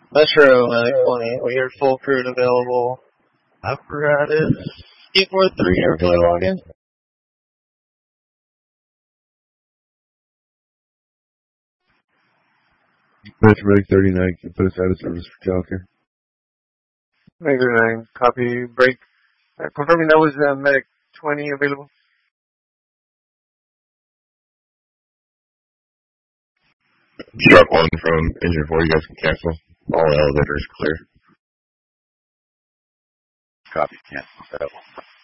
Metro 20. We are full crude available. Apparatus. 843, everybody log in. Metro Medic 39, can put us out of service for childcare. Medic 39, copy, break. Confirming that was Medic 20 available. Sharp 1 from Engine 4, you guys can cancel. All elevators clear. Copy, cancel that one.